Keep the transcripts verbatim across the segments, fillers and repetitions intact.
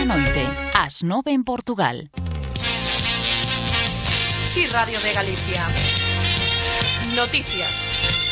noite, ás nove en Portugal. Sí, Radio de Galicia. Noticias.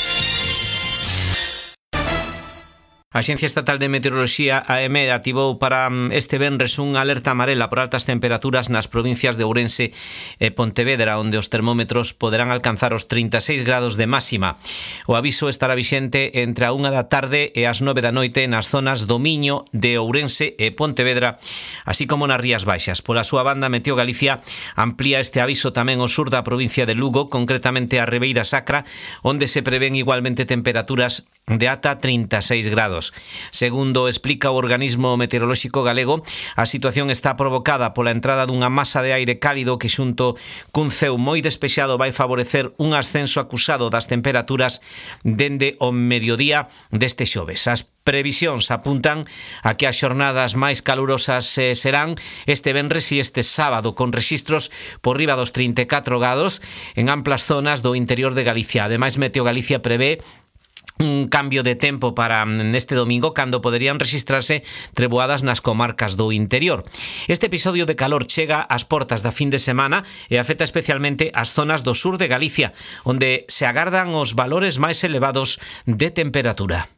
A Axencia Estatal de Meteoroloxía, a EMED, activou para este venres unha alerta amarela por altas temperaturas nas provincias de Ourense e Pontevedra, onde os termómetros poderán alcanzar os trinta e seis grados de máxima. O aviso estará vixente entre a unha da tarde e as nove da noite nas zonas do Miño, de Ourense e Pontevedra, así como nas Rías Baixas. Pola súa banda, Meteo Galicia amplía este aviso tamén ao sur da provincia de Lugo, concretamente a Ribeira Sacra, onde se prevén igualmente temperaturas de ata trinta e seis grados. Segundo explica o organismo meteorolóxico galego, a situación está provocada pola entrada dunha masa de aire cálido que xunto cun ceo moi despexado vai favorecer un ascenso acusado das temperaturas dende o mediodía deste xoves. As previsións apuntan a que as xornadas máis calurosas eh, serán este venres e este sábado, con rexistros por riba dos trinta e catro grados en amplas zonas do interior de Galicia. Ademais, Meteo Galicia prevé un cambio de tempo para este domingo, cando poderían registrarse treboadas nas comarcas do interior. Este episodio de calor chega ás portas da fin de semana e afecta especialmente as zonas do sur de Galicia, onde se agardan os valores máis elevados de temperatura.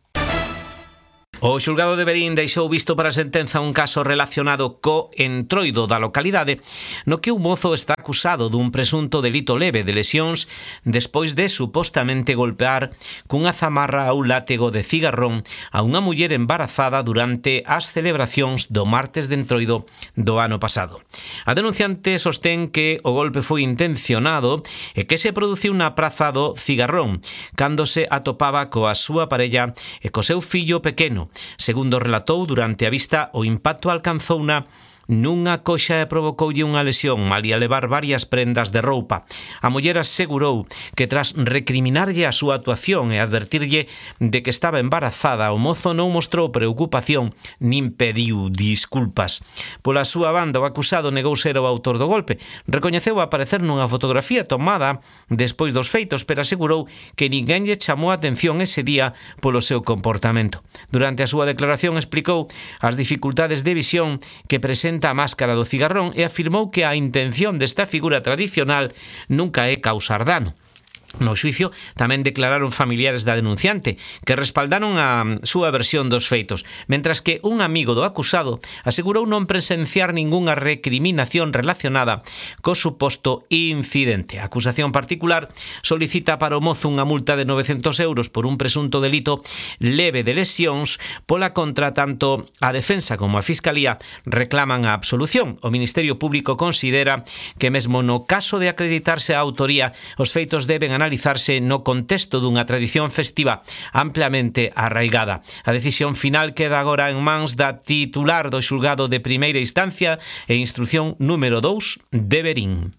O xulgado de Verín deixou visto para sentenza un caso relacionado co entroido da localidade, no que un mozo está acusado dun presunto delito leve de lesións despois de supostamente golpear cunha zamarra ou látego de cigarrón a unha muller embarazada durante as celebracións do martes de entroido do ano pasado. A denunciante sostén que o golpe foi intencionado e que se produciu na praza do Cigarrón, cando se atopaba coa súa parella e co seu fillo pequeno. Segundo relatou, durante a vista o impacto alcanzouna nunha coxa e provocoulle unha lesión, malia levar varias prendas de roupa. A muller asegurou que tras recriminarlle a súa actuación e advertirlle de que estaba embarazada, o mozo non mostrou preocupación nin pediu disculpas. Pola súa banda, o acusado negou ser o autor do golpe. Recoñeceu aparecer nunha fotografía tomada despois dos feitos, pero asegurou que ninguén lle chamou a atención ese día polo seu comportamento. Durante a súa declaración explicou as dificultades de visión que presenta a máscara do cigarrón e afirmou que a intención desta figura tradicional nunca é causar dano. No xuicio tamén declararon familiares da denunciante, que respaldaron a súa versión dos feitos, mentras que un amigo do acusado asegurou non presenciar ningunha recriminación relacionada co suposto incidente. A acusación particular solicita para o mozo unha multa de novecentos euros por un presunto delito leve de lesións, pola contra tanto a defensa como a Fiscalía reclaman a absolución. O Ministerio Público considera que mesmo no caso de acreditarse a autoría, os feitos deben analizarse no contexto dunha tradición festiva ampliamente arraigada. A decisión final queda agora en mans da titular do xulgado de primeira instancia e instrución número dous de Verín.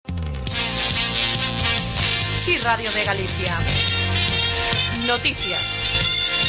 Sí, Radio de Galicia. Noticias.